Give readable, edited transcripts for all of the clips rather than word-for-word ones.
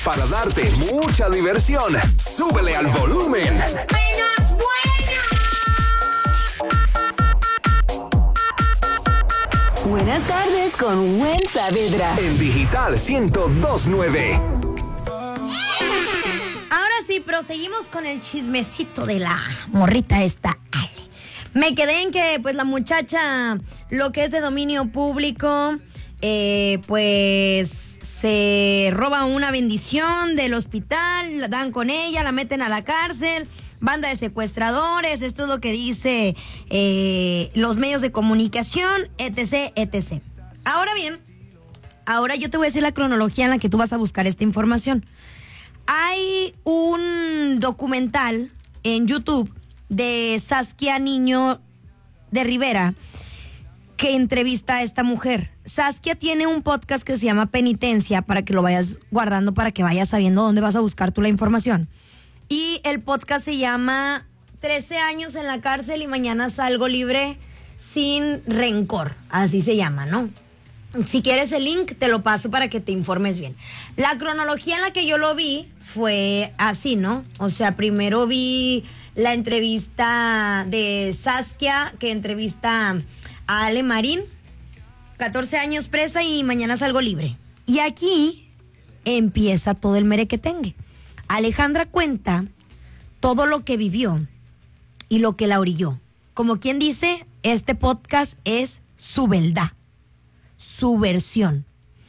Para darte mucha diversión, súbele al volumen. Buenas tardes con Gwen Saavedra. En Digital 102.9. Ahora sí, proseguimos con el chismecito de la morrita esta, Ale. Me quedé en que, pues, la muchacha, lo que es de dominio público, pues, se roba una bendición del hospital, la dan con ella, la meten a la cárcel, banda de secuestradores, esto es lo que dice los medios de comunicación, etc., etc. Ahora bien, ahora yo te voy a decir la cronología en la que tú vas a buscar esta información. Hay un documental en YouTube de Saskia Niño de Rivera que entrevista a esta mujer. Saskia tiene un podcast que se llama Penitencia, para que lo vayas guardando, para que vayas sabiendo dónde vas a buscar tú la información. Y el podcast se llama 13 años en la cárcel y mañana salgo libre sin rencor. Así se llama, ¿no? Si quieres el link, te lo paso para que te informes bien. La cronología en la que yo lo vi fue así, ¿no? O sea, primero vi la entrevista de Saskia, que entrevista a Ale Marín, 14 años presa y mañana salgo libre. Y aquí empieza todo el merequetengue. Alejandra cuenta todo lo que vivió y lo que la orilló. Como quien dice, este podcast es su verdad, su versión.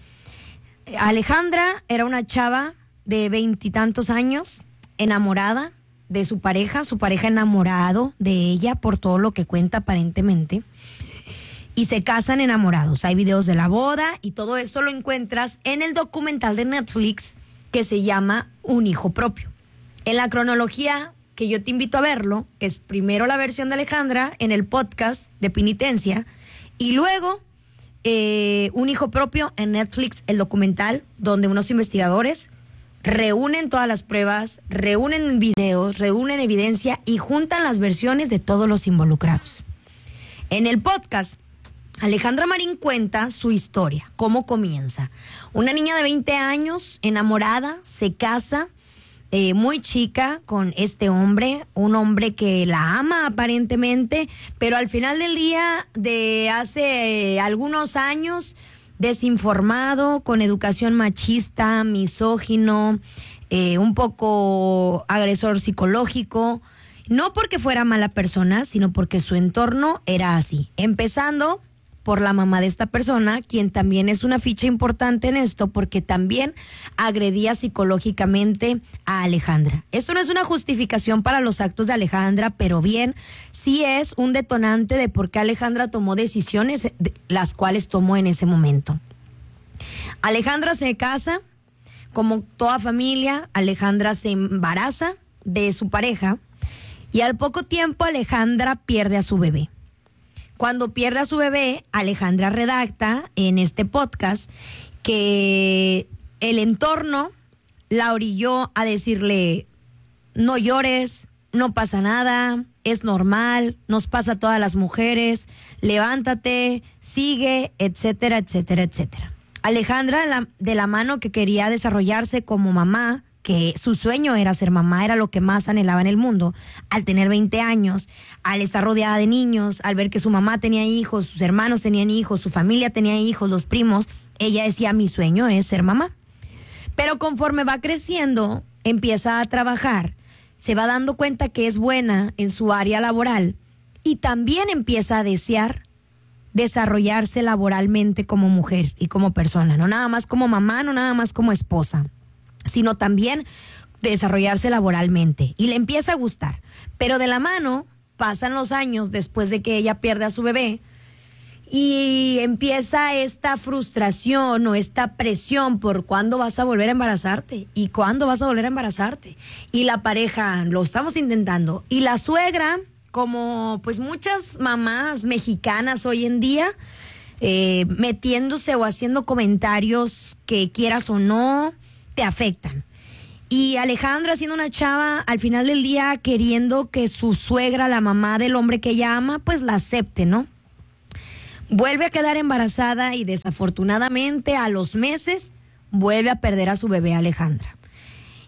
Alejandra era una chava de 20 y tantos años, enamorada de su pareja enamorado de ella por todo lo que cuenta aparentemente, y se casan enamorados. Hay videos de la boda y todo esto lo encuentras en el documental de Netflix que se llama Un hijo propio. En la cronología que yo te invito a verlo, es primero la versión de Alejandra en el podcast de Penitencia y luego Un hijo propio en Netflix, el documental donde unos investigadores reúnen todas las pruebas, reúnen videos, reúnen evidencia y juntan las versiones de todos los involucrados. En el podcast, Alejandra Marín cuenta su historia, cómo comienza. Una niña de 20 años, enamorada, se casa muy chica con este hombre, un hombre que la ama aparentemente, pero al final del día, de hace algunos años, desinformado, con educación machista, misógino, un poco agresor psicológico, no porque fuera mala persona, sino porque su entorno era así. Empezando por la mamá de esta persona, quien también es una ficha importante en esto, porque también agredía psicológicamente a Alejandra. Esto no es una justificación para los actos de Alejandra, pero bien, sí es un detonante de por qué Alejandra tomó decisiones, las cuales tomó en ese momento. Alejandra se casa, como toda familia, Alejandra se embaraza de su pareja, y al poco tiempo Alejandra pierde a su bebé. Cuando pierde a su bebé, Alejandra redacta en este podcast que el entorno la orilló a decirle: no llores, no pasa nada, es normal, nos pasa a todas las mujeres, levántate, sigue, etcétera, etcétera, etcétera. Alejandra, de la mano que quería desarrollarse como mamá, que su sueño era ser mamá, era lo que más anhelaba en el mundo, al tener 20 años, al estar rodeada de niños, al ver que su mamá tenía hijos, sus hermanos tenían hijos, su familia tenía hijos, los primos, ella decía: mi sueño es ser mamá. Pero conforme va creciendo, empieza a trabajar, se va dando cuenta que es buena en su área laboral y también empieza a desear desarrollarse laboralmente como mujer y como persona, no nada más como mamá, no nada más como esposa, sino también desarrollarse laboralmente, y le empieza a gustar. Pero de la mano pasan los años después de que ella pierde a su bebé y empieza esta frustración o esta presión por cuándo vas a volver a embarazarte y cuándo vas a volver a embarazarte. Y la pareja, lo estamos intentando, y la suegra, como pues muchas mamás mexicanas hoy en día, metiéndose o haciendo comentarios que quieras o no te afectan. Y Alejandra, siendo una chava, al final del día queriendo que su suegra, la mamá del hombre que ella ama, pues la acepte, ¿no? Vuelve a quedar embarazada y desafortunadamente a los meses vuelve a perder a su bebé Alejandra.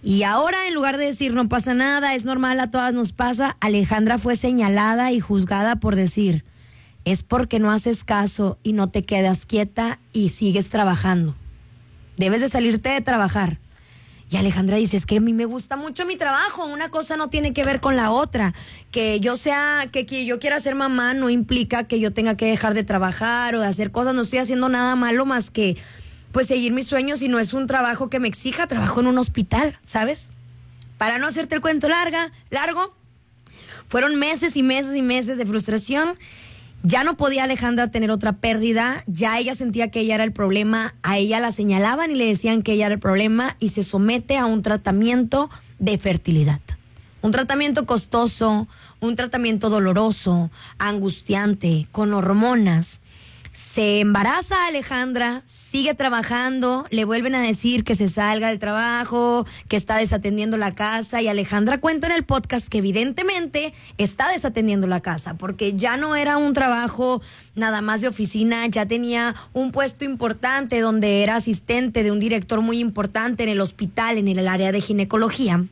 Y ahora, en lugar de decir no pasa nada, es normal, a todas nos pasa, Alejandra fue señalada y juzgada por decir, es porque no haces caso y no te quedas quieta y sigues trabajando. Debes de salirte de trabajar. Y Alejandra dice, es que a mí me gusta mucho mi trabajo, una cosa no tiene que ver con la otra. Que yo quiera ser mamá no implica que yo tenga que dejar de trabajar o de hacer cosas, no estoy haciendo nada malo más que pues seguir mis sueños y no es un trabajo que me exija, trabajo en un hospital, ¿sabes? Para no hacerte el cuento largo, fueron meses y meses y meses de frustración. Ya no podía Alejandra tener otra pérdida, ya ella sentía que ella era el problema, a ella la señalaban y le decían que ella era el problema y se somete a un tratamiento de fertilidad. Un tratamiento costoso, un tratamiento doloroso, angustiante, con hormonas. Se embaraza Alejandra, sigue trabajando, le vuelven a decir que se salga del trabajo, que está desatendiendo la casa y Alejandra cuenta en el podcast que evidentemente está desatendiendo la casa porque ya no era un trabajo nada más de oficina, ya tenía un puesto importante donde era asistente de un director muy importante en el hospital, en el área de ginecología.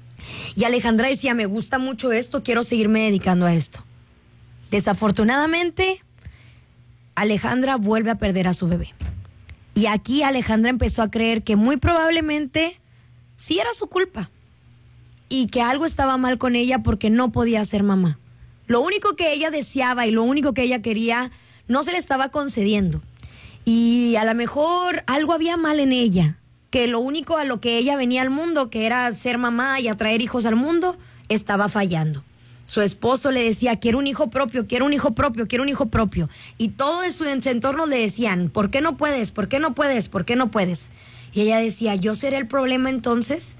Y Alejandra decía, me gusta mucho esto, quiero seguirme dedicando a esto. Desafortunadamente, Alejandra vuelve a perder a su bebé. Y aquí Alejandra empezó a creer que muy probablemente sí era su culpa y que algo estaba mal con ella porque no podía ser mamá. Lo único que ella deseaba y lo único que ella quería no se le estaba concediendo. Y a lo mejor algo había mal en ella, que lo único a lo que ella venía al mundo, que era ser mamá y atraer hijos al mundo, estaba fallando. Su esposo le decía, quiero un hijo propio, quiero un hijo propio, quiero un hijo propio. Y todo en su entorno le decían, ¿por qué no puedes? ¿Por qué no puedes? ¿Por qué no puedes? Y ella decía, ¿yo seré el problema entonces?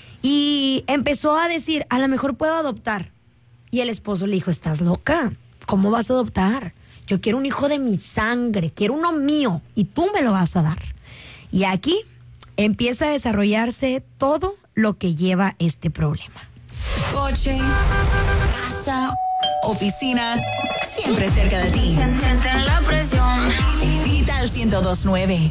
Y empezó a decir, a lo mejor puedo adoptar. Y el esposo le dijo, ¿estás loca? ¿Cómo vas a adoptar? Yo quiero un hijo de mi sangre, quiero uno mío y tú me lo vas a dar. Y aquí empieza a desarrollarse todo lo que lleva este problema. Coche, casa, oficina, siempre cerca de ti. Sienten la presión. Vital 102.9.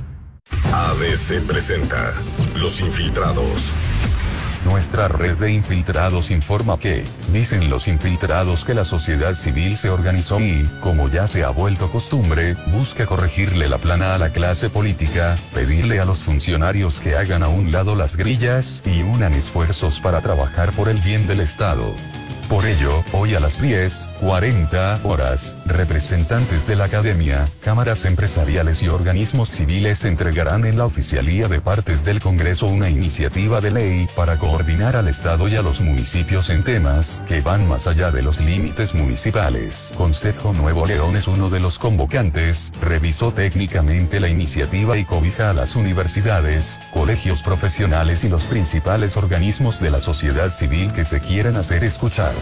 ABC presenta Los Infiltrados. Nuestra red de infiltrados informa que, dicen los infiltrados, que la sociedad civil se organizó y, como ya se ha vuelto costumbre, busca corregirle la plana a la clase política, pedirle a los funcionarios que hagan a un lado las grillas y unan esfuerzos para trabajar por el bien del Estado. Por ello, hoy a las 10:40 horas, representantes de la academia, cámaras empresariales y organismos civiles entregarán en la Oficialía de Partes del Congreso una iniciativa de ley para coordinar al Estado y a los municipios en temas que van más allá de los límites municipales. Consejo Nuevo León es uno de los convocantes, revisó técnicamente la iniciativa y cobija a las universidades, colegios profesionales y los principales organismos de la sociedad civil que se quieran hacer escuchar.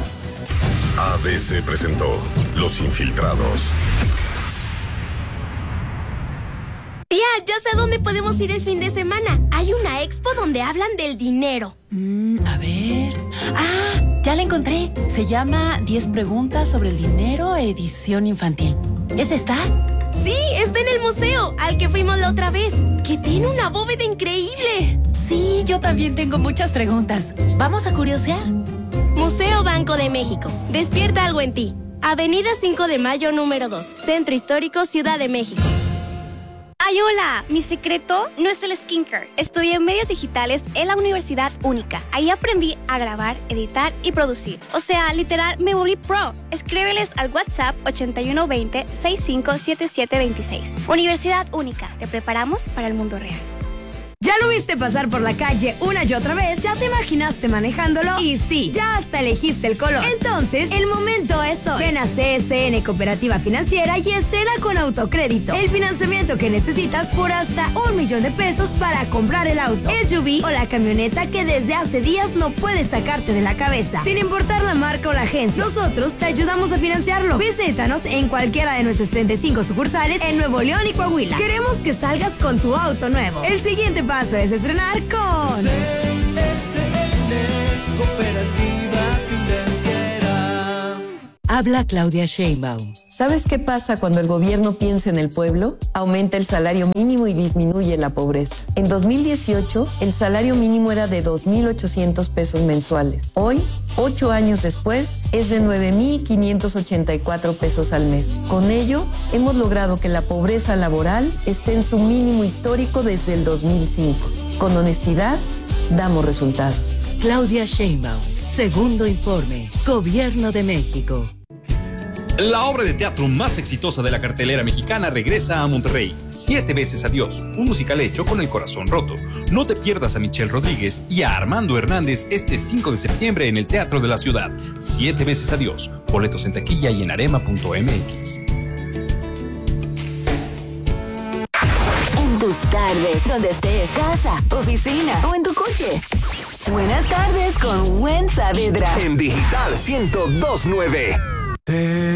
ABC presentó Los Infiltrados. Tía, ya sé a dónde podemos ir el fin de semana. Hay una expo donde hablan del dinero. A ver. Ya la encontré. Se llama 10 preguntas sobre el dinero, edición infantil. ¿Esa está? Sí, está en el museo, al que fuimos la otra vez, que tiene una bóveda increíble. Sí, yo también tengo muchas preguntas. ¿Vamos a curiosear? Museo Banco de México. Despierta algo en ti. Avenida 5 de Mayo, número 2. Centro Histórico, Ciudad de México. ¡Ay, hola! Mi secreto no es el skincare. Estudié medios digitales en la Universidad Única. Ahí aprendí a grabar, editar y producir. O sea, literal, me volví pro. Escríbeles al WhatsApp 8120-657726. Universidad Única. Te preparamos para el mundo real. ¿Ya lo viste pasar por la calle una y otra vez? ¿Ya te imaginaste manejándolo? Y sí, ya hasta elegiste el color. Entonces, el momento es hoy. Ven a CSN Cooperativa Financiera y estrena con autocrédito el financiamiento que necesitas por hasta $1,000,000 para comprar el auto, SUV o la camioneta que desde hace días no puedes sacarte de la cabeza. Sin importar la marca o la agencia, nosotros te ayudamos a financiarlo. Visítanos en cualquiera de nuestras 35 sucursales en Nuevo León y Coahuila. Queremos que salgas con tu auto nuevo. El siguiente paso es estrenar con CSN Cooperativa Financiera. Habla Claudia Sheinbaum, ¿Sabes qué pasa cuando el gobierno piensa en el pueblo? Aumenta el salario mínimo y disminuye la pobreza. En 2018, el salario mínimo era de 2,800 pesos mensuales. Hoy, 8 años después, es de 9,584 pesos al mes. Con ello, hemos logrado que la pobreza laboral esté en su mínimo histórico desde el 2005. Con honestidad, damos resultados. Claudia Sheinbaum, segundo informe, Gobierno de México. La obra de teatro más exitosa de la cartelera mexicana regresa a Monterrey. 7 veces adiós, un musical hecho con el corazón roto. No te pierdas a Michelle Rodríguez y a Armando Hernández este 5 de septiembre en el Teatro de la Ciudad. 7 veces adiós. Boletos en taquilla y en arema.mx. En tus tardes, donde estés, casa, oficina o en tu coche. Buenas tardes con Gwen Saavedra. En Digital 102.9.